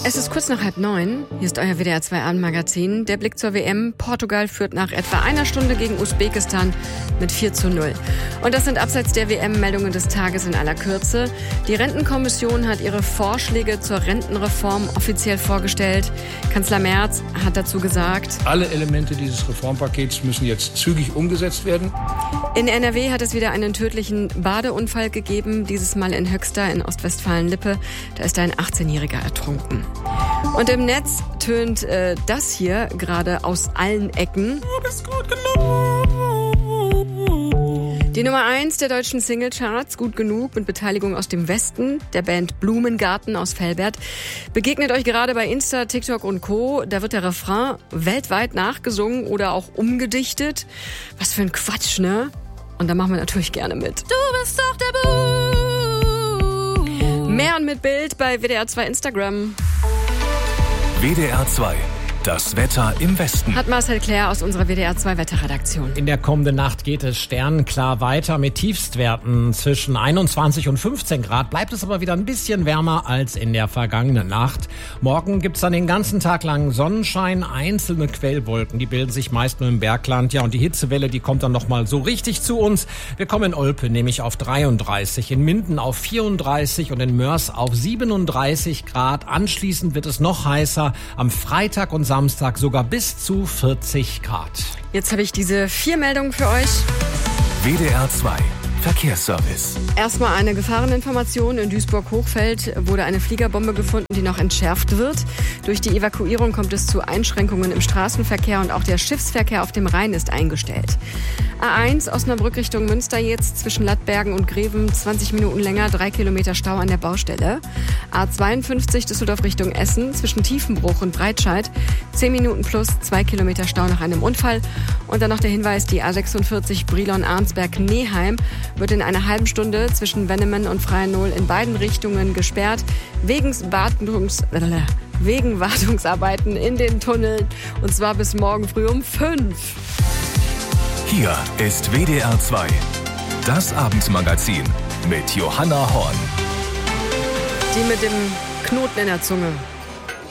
Es ist kurz nach 8:30. Hier ist euer WDR 2 Abendmagazin. Der Blick zur WM. Portugal führt nach etwa einer Stunde gegen Usbekistan mit 4:0. Und das sind abseits der WM-Meldungen des Tages in aller Kürze. Die Rentenkommission hat ihre Vorschläge zur Rentenreform offiziell vorgestellt. Kanzler Merz hat dazu gesagt: Alle Elemente dieses Reformpakets müssen jetzt zügig umgesetzt werden. In NRW hat es wieder einen tödlichen Badeunfall gegeben, dieses Mal in Höxter in Ostwestfalen-Lippe. Da ist ein 18-Jähriger ertrunken. Und im Netz tönt das hier gerade aus allen Ecken. Du bist gut genug. Die Nummer 1 der deutschen Singlecharts, Gut genug, mit Beteiligung aus dem Westen, der Band Blumengarten aus Velbert, begegnet euch gerade bei Insta, TikTok und Co. Da wird der Refrain weltweit nachgesungen oder auch umgedichtet. Was für ein Quatsch, ne? Und da machen wir natürlich gerne mit. Du bist doch der Boo. Mehr und mit Bild bei WDR 2 Instagram. WDR 2. Das Wetter im Westen. Hat Marcel Claire aus unserer WDR 2 Wetterredaktion. In der kommenden Nacht geht es sternenklar weiter mit Tiefstwerten zwischen 21 und 15 Grad. Bleibt es aber wieder ein bisschen wärmer als in der vergangenen Nacht. Morgen gibt's dann den ganzen Tag lang Sonnenschein, einzelne Quellwolken, die bilden sich meist nur im Bergland. Ja, und die Hitzewelle, die kommt dann nochmal so richtig zu uns. Wir kommen in Olpe nämlich auf 33, in Minden auf 34 und in Mörs auf 37 Grad. Anschließend wird es noch heißer. Am Freitag und Samstag sogar bis zu 40 Grad. Jetzt habe ich diese 4 Meldungen für euch. WDR 2 Verkehrsservice. Erstmal eine Gefahreninformation. In Duisburg-Hochfeld wurde eine Fliegerbombe gefunden, die noch entschärft wird. Durch die Evakuierung kommt es zu Einschränkungen im Straßenverkehr und auch der Schiffsverkehr auf dem Rhein ist eingestellt. A1 Osnabrück Richtung Münster jetzt zwischen Lattbergen und Greven 20 Minuten länger, 3 Kilometer Stau an der Baustelle. A52 Düsseldorf Richtung Essen zwischen Tiefenbruch und Breitscheid 10 Minuten plus 2 Kilometer Stau nach einem Unfall. Und dann noch der Hinweis, die A46 Brilon-Arnsberg-Neheim wird in einer halben Stunde zwischen Wennemen und Freiennohl in beiden Richtungen gesperrt, wegen Wartungsarbeiten in den Tunneln, und zwar bis morgen früh um 5. Hier ist WDR 2, das Abendmagazin mit Johanna Horn. Die mit dem Knoten in der Zunge.